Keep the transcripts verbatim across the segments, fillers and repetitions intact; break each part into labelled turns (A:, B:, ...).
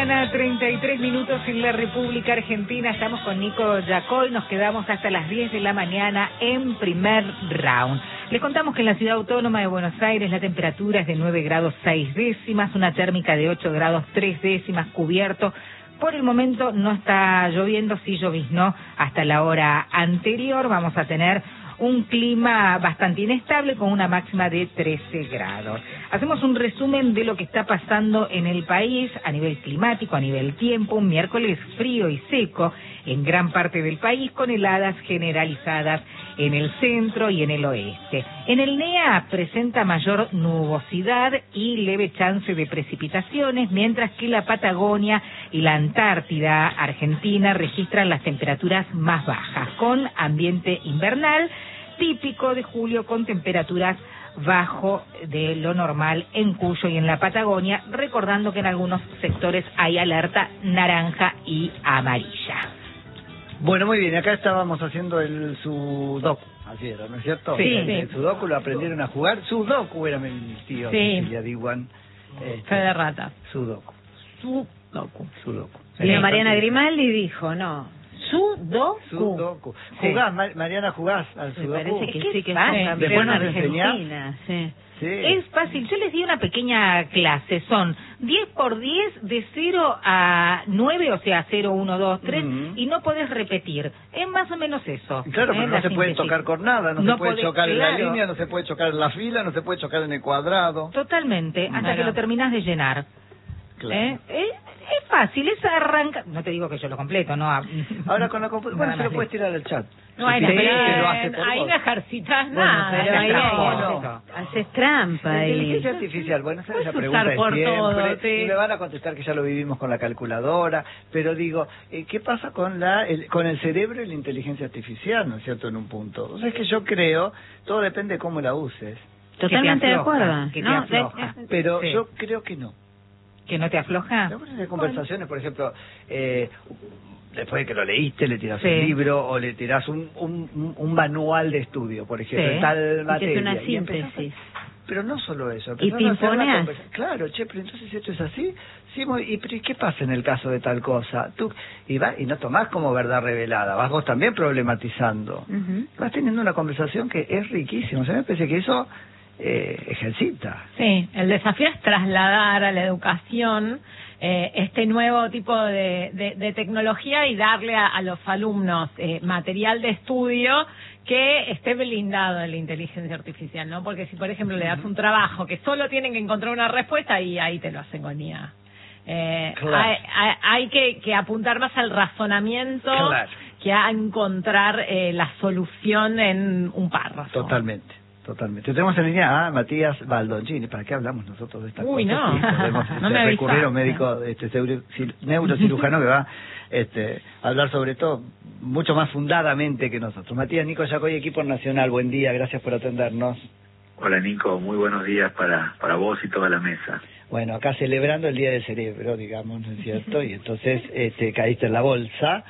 A: mañana, treinta y tres minutos en la República Argentina. Estamos con Nico Yacoy, nos quedamos hasta las diez de la mañana en primer round. Les contamos que en la Ciudad Autónoma de Buenos Aires la temperatura es de nueve grados seis décimas, una térmica de ocho grados tres décimas, cubierto. Por el momento no está lloviendo, sí lloviznó hasta la hora anterior. Vamos a tener un clima bastante inestable con una máxima de trece grados. Hacemos un resumen de lo que está pasando en el país a nivel climático, a nivel tiempo. Un miércoles frío y seco en gran parte del país, con heladas generalizadas en el centro y en el oeste. En el N E A presenta mayor nubosidad y leve chance de precipitaciones, mientras que la Patagonia y la Antártida Argentina registran las temperaturas más bajas, con ambiente invernal típico de julio, con temperaturas bajo de lo normal en Cuyo y en la Patagonia, recordando que en algunos sectores hay alerta naranja y amarilla.
B: Bueno, muy bien, acá estábamos haciendo el sudoku, así era, ¿no es cierto?
A: Sí,
B: el,
A: sí.
B: el sudoku lo aprendieron a jugar. Sudoku era mi tío,
C: sí.
B: Cecilia Diwan. Este,
C: Fe de rata.
B: Sudoku.
C: Sudoku.
B: Sudoku.
D: Y la Mariana Grimaldi dijo, no, sudoku.
B: Sudoku.
A: Sí.
B: ¿Jugás, Ma- Mariana, jugás al
D: Me
B: sudoku?
D: parece que
A: Es que
D: sí, que
A: es
D: es
A: fácil.
D: una
B: Después nos
D: Argentina,
B: enseñás.
D: sí.
B: Sí.
A: Es fácil, yo les di una pequeña clase, son diez por diez de cero a nueve, o sea, cero, uno, dos, tres,
B: Ujú.
A: y no podés repetir. Es más o menos eso.
B: Claro,
A: ¿eh?
B: pero no
A: La
B: se puede
A: síntesis.
B: tocar con nada, no,
A: No
B: se puede
A: podés-
B: chocar en la
A: claro.
B: línea, no se puede chocar en la fila, no se puede chocar en el cuadrado.
A: Totalmente, hasta
C: Claro.
A: que lo terminás de llenar.
B: Claro.
A: ¿Eh? Es, es fácil, es arranca. No te digo que yo lo completo, ¿no?
B: Ahora con la computadora, bueno,
A: Nada
B: se lo
A: más
B: puedes tirar al chat.
C: No hay
B: Sí,
C: nada,
B: que lo hace por
C: ahí
B: vos.
C: no ejercitas
A: Bueno,
C: nada.
A: pero
D: Pero ahí
B: no,
D: no, haces trampa
B: La
D: ahí.
B: inteligencia artificial, bueno, esa es la
C: Puedes
B: pregunta
C: usar
B: de
C: por
B: siempre,
C: todo, sí.
B: y me van a contestar que ya lo vivimos con la calculadora, pero digo, eh, ¿qué pasa con la el, con el cerebro y la inteligencia artificial, no es cierto, en un punto? O sea, es que yo creo, todo depende de cómo la uses,
D: Totalmente de
A: afloja,
D: acuerdo.
A: que te
D: ¿no?
A: afloja.
D: De-
B: pero
A: Sí.
B: yo creo que no.
A: ¿Que no te afloja?
B: Después de conversaciones, por ejemplo, eh, después de que lo leíste, le tirás
A: Sí.
B: un libro o le tirás un, un, un- un manual de estudio, por ejemplo,
A: Sí.
B: en tal
D: Y que
B: materia.
D: es una
B: y empezás a-
D: síntesis.
B: Pero no solo eso.
D: Y
B: empezás
D: te
B: a hacer la
D: impones.
B: conversa- Claro, che, pero entonces esto es así. Sí, muy- y, pero ¿y qué pasa en el caso de tal cosa? Tú y va, y no tomás como verdad revelada, vas vos también problematizando.
D: Ujú.
B: Vas teniendo una conversación que es riquísima. O sea, me parece que eso eh, ejercita.
C: Sí, el desafío es trasladar a la educación eh, este nuevo tipo de, de, de tecnología y darle a, a los alumnos eh, material de estudio que esté blindado de la inteligencia artificial, ¿no? Porque si, por ejemplo, le das un trabajo que solo tienen que encontrar una respuesta, y ahí te lo hacen con I A. Eh,
B: Claro.
C: hay, hay, hay que, que apuntar más al razonamiento
B: Claro.
C: que a encontrar eh, la solución en un párrafo.
B: Totalmente. Totalmente. Tenemos en línea a Matías Baldoncini. ¿Para qué hablamos nosotros de estas
C: Uy,
B: cosas?
C: no.
B: Sí, podemos
C: No
B: este,
C: me
B: recurrir a un
C: avisaste.
B: médico, este, ceuro- cir- neurocirujano que va este, a hablar sobre todo mucho más fundadamente que nosotros. Matías, Nico Yacoy, equipo nacional, buen día, gracias por atendernos.
E: Hola Nico, muy buenos días para, para vos y toda la mesa.
B: Bueno, acá celebrando el Día del Cerebro, digamos, ¿no es cierto? Y entonces este, caíste en la bolsa.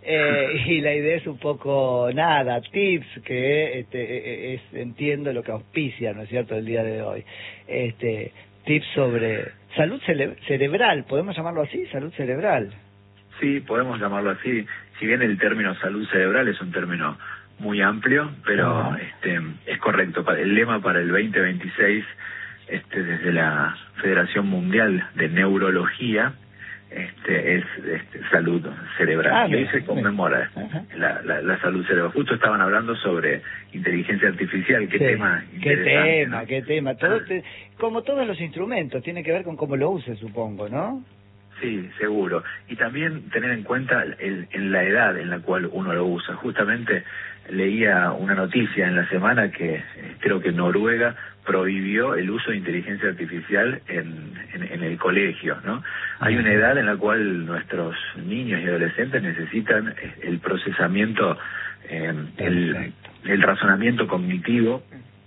B: Eh, y la idea es un poco, nada, tips que este, es, entiendo lo que auspicia, ¿no es cierto?, el día de hoy. Este, tips sobre salud cere- cerebral, ¿podemos llamarlo así? Salud cerebral.
E: Sí, podemos llamarlo así. Si bien el término salud cerebral es un término muy amplio, pero
B: Ajá.
E: este es correcto. Pa- El lema para el veinte veintiséis, este, desde la Federación Mundial de Neurología, este es este, salud cerebral.
B: Ah,
E: y hoy
B: mira,
E: se conmemora
B: Ajá.
E: la, la, la salud cerebral. Justo estaban hablando sobre inteligencia artificial. Qué
B: Sí.
E: tema
B: Qué
E: interesante,
B: tema,
E: ¿no?
B: qué tema. Todo te- como todos los instrumentos, tiene que ver con cómo lo uses, supongo, ¿no?
E: Sí, seguro. Y también tener en cuenta el, en la edad en la cual uno lo usa. Justamente leía una noticia en la semana que eh, creo que Noruega prohibió el uso de inteligencia artificial en, en, en el colegio, ¿no? Hay una edad en la cual nuestros niños y adolescentes necesitan eh, el procesamiento, eh, el,
B: Perfecto.
E: el razonamiento cognitivo,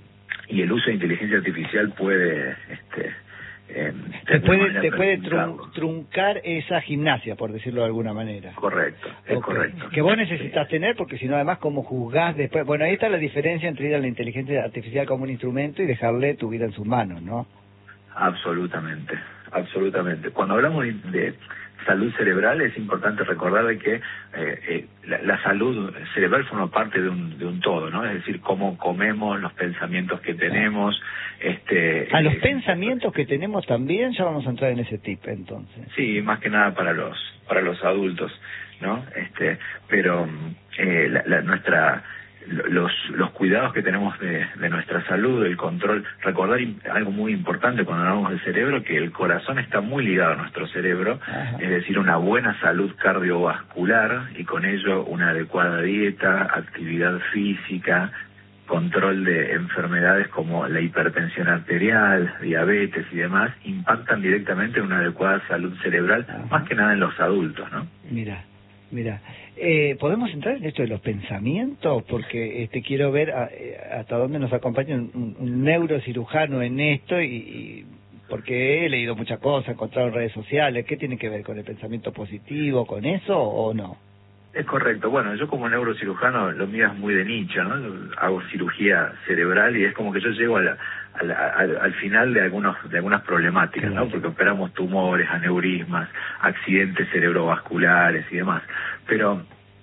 E: y el uso de inteligencia artificial puede este, eh,
B: Te
E: de alguna
B: puede,
E: manera
B: te puede
E: perjudicarlo.
B: trun- truncar esa gimnasia, por decirlo de alguna manera.
E: Correcto, es
B: Ok.
E: correcto.
B: Que vos necesitas tener, porque si no, además, ¿cómo juzgás después? Bueno, ahí está la diferencia entre ir a la inteligencia artificial como un instrumento y dejarle tu vida en sus manos, ¿no?
E: Absolutamente, absolutamente. Cuando hablamos de, de salud cerebral es importante recordar de que eh, eh, la, la salud cerebral forma parte de un, de un todo, ¿no? Es decir, cómo comemos, los pensamientos que tenemos. este
B: A los
E: eh,
B: pensamientos que tenemos también, ya vamos a entrar en ese tip entonces.
E: Sí, más que nada para los para los adultos, ¿no? Este, pero eh, la, la, nuestra los los cuidados que tenemos de, de nuestra salud, el control, recordar algo muy importante cuando hablamos del cerebro, que el corazón está muy ligado a nuestro cerebro. Ajá. Es decir, una buena salud cardiovascular y con ello una adecuada dieta, actividad física, control de enfermedades como la hipertensión arterial, diabetes y demás, impactan directamente en una adecuada salud cerebral. Ajá. Más que nada en los adultos, ¿no?
B: Mira. Mira, eh, ¿podemos entrar en esto de los pensamientos? Porque este quiero ver a, hasta dónde nos acompaña un, un neurocirujano en esto, y, y porque he leído muchas cosas, he encontrado en redes sociales. ¿Qué tiene que ver con el pensamiento positivo, con eso o no?
E: Es correcto. Bueno, yo como neurocirujano, lo mío es muy de nicho, ¿no? Hago cirugía cerebral y es como que yo llego a la, a la, al, al final de algunos de algunas problemáticas, ¿no? Porque operamos tumores, aneurismas, accidentes cerebrovasculares y demás. Pero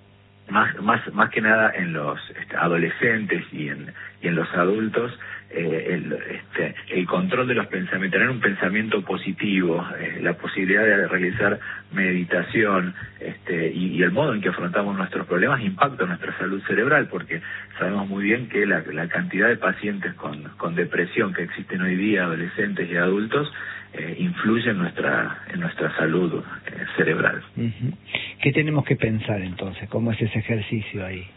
E: más más más que nada en los este, adolescentes y en y en los adultos, eh, el este el control de los pensamientos, tener un pensamiento positivo, eh, la posibilidad de realizar meditación, este y, y el modo en que afrontamos nuestros problemas impacta nuestra salud cerebral, porque sabemos muy bien que la, la cantidad de pacientes con con depresión que existen hoy día, adolescentes y adultos, eh, influye en nuestra en nuestra salud eh, cerebral.
B: Uh-huh. ¿Qué tenemos que pensar entonces? ¿Cómo es ese ejercicio ahí?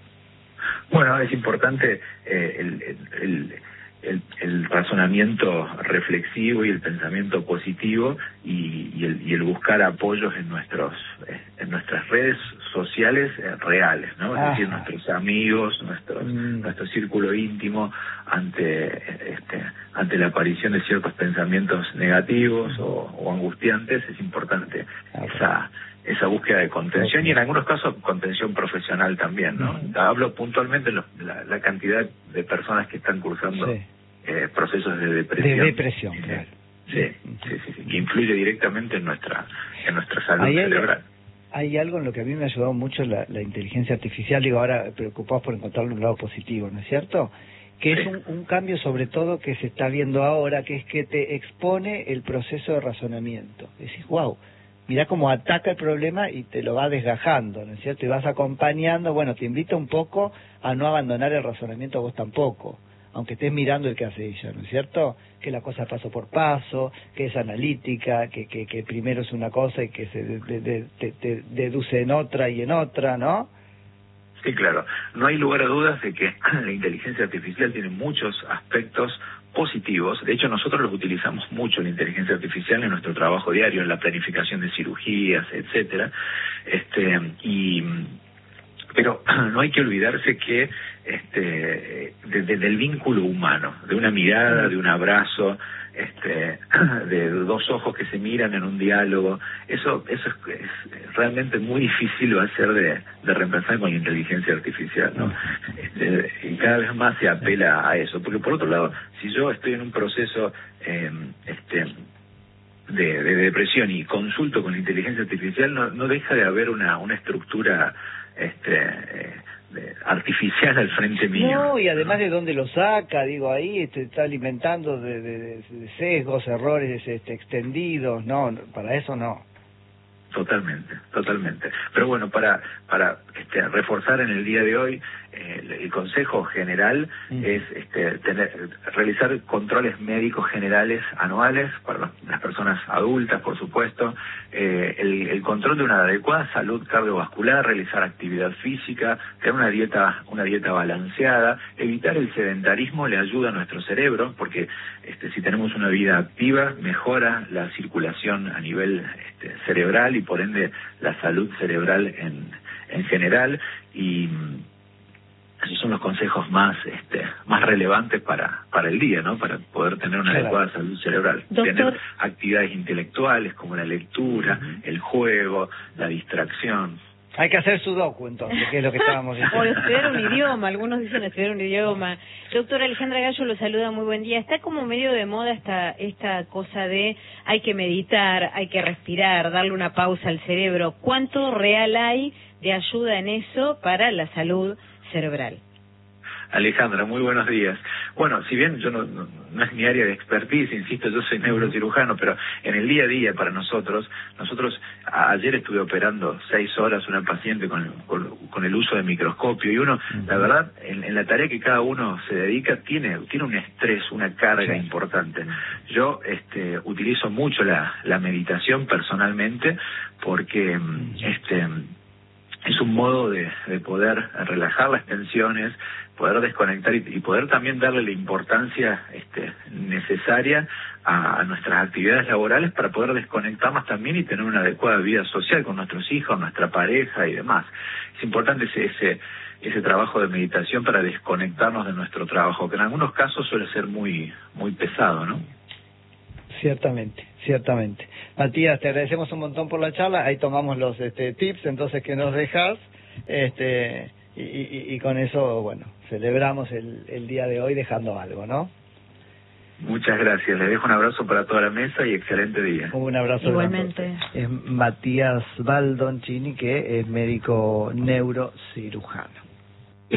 E: Bueno, es importante eh, el, el, el, el razonamiento reflexivo y el pensamiento positivo y, y, el, y el buscar apoyos en nuestros eh, en nuestras redes sociales eh, reales, ¿no? Es
B: Ajá.
E: decir, nuestros amigos, nuestros
B: mm.
E: nuestro círculo íntimo ante este ante la aparición de ciertos pensamientos negativos o, o angustiantes. Es importante okay. esa esa búsqueda de contención okay. y en algunos casos contención profesional también, ¿no? Uh-huh. Hablo puntualmente de los, la, la cantidad de personas que están cursando sí. eh, procesos de depresión.
B: De depresión,
E: eh,
B: claro.
E: Sí, sí, sí, sí, que influye directamente en nuestra en nuestra salud hay, cerebral.
B: Hay algo en lo que a mí me ha ayudado mucho la, la inteligencia artificial, digo ahora preocupados por encontrarle un lado positivo, ¿no es cierto? Que sí. es un, un cambio sobre todo que se está viendo ahora, que es que te expone el proceso de razonamiento. Decís, wow, mirá cómo ataca el problema y te lo va desgajando, ¿no es cierto? Y vas acompañando, bueno, te invita un poco a no abandonar el razonamiento vos tampoco, aunque estés mirando el que hace ella, ¿no es cierto? Que la cosa paso por paso, que es analítica, que que, que primero es una cosa y que se de, de, de, de, de deduce en otra y en otra, ¿no?
E: Sí, claro. No hay lugar a dudas de que la inteligencia artificial tiene muchos aspectos positivos. De hecho, nosotros los utilizamos mucho, la inteligencia artificial, en nuestro trabajo diario, en la planificación de cirugías, etcétera. Este, y pero no hay que olvidarse que este desde de, del vínculo humano, de una mirada, de un abrazo, este de dos ojos que se miran en un diálogo, eso eso es, es realmente muy difícil va a ser de, de reemplazar con la inteligencia artificial, ¿no? Este, y cada vez más se apela a eso, porque por otro lado, si yo estoy en un proceso eh, este de, de depresión y consulto con la inteligencia artificial, no, no deja de haber una una estructura este eh, de, artificial al frente mío.
B: No, y además de dónde lo saca, digo, ahí este, está alimentando de, de, de sesgos, errores este, extendidos, no, para eso no.
E: Totalmente, totalmente. Pero bueno, para para este, reforzar en el día de hoy, eh, el, el consejo general mm. es este, tener realizar controles médicos generales anuales para los, las personas adultas, por supuesto, eh, el, el control de una adecuada salud cardiovascular, realizar actividad física, tener una dieta una dieta balanceada, evitar el sedentarismo le ayuda a nuestro cerebro, porque este, si tenemos una vida activa mejora la circulación a nivel este, cerebral y por ende la salud cerebral en en general, y esos son los consejos más este más relevantes para para el día, ¿no? Para poder tener una claro. adecuada salud cerebral.
D: Doctor.
E: Tener actividades intelectuales como la lectura, uh-huh. el juego, la distracción.
B: Hay que hacer sudoku, entonces, que es lo que estábamos diciendo.
D: O estudiar un idioma, algunos dicen estudiar un idioma. Doctora Alejandra Gallo lo saluda, muy buen día. Está como medio de moda esta, esta cosa de hay que meditar, hay que respirar, darle una pausa al cerebro. ¿Cuánto real hay de ayuda en eso para la salud cerebral?
E: Alejandra, muy buenos días. Bueno, si bien yo no, no, no es mi área de expertise, insisto, yo soy neurocirujano, pero en el día a día para nosotros, nosotros a, ayer estuve operando seis horas una paciente con, con, con el uso de microscopio y uno, la verdad, en, en la tarea que cada uno se dedica, tiene, tiene un estrés, una carga sí. importante. Yo este, utilizo mucho la, la meditación personalmente porque este es un modo de, de poder relajar las tensiones, poder desconectar y, y poder también darle la importancia este, necesaria a, a nuestras actividades laborales para poder desconectarnos también y tener una adecuada vida social con nuestros hijos, nuestra pareja y demás. Es importante ese, ese, ese trabajo de meditación para desconectarnos de nuestro trabajo, que en algunos casos suele ser muy, muy pesado, ¿no?
B: Ciertamente, ciertamente. Matías, te agradecemos un montón por la charla. Ahí tomamos los este, tips, entonces, que nos dejas. Este, y, y, y con eso, bueno, celebramos el, el día de hoy dejando algo, ¿no?
E: Muchas gracias. Les dejo un abrazo para toda la mesa y excelente día.
B: Un abrazo.
C: Igualmente.
B: Es Matías Baldoncini, que es médico neurocirujano.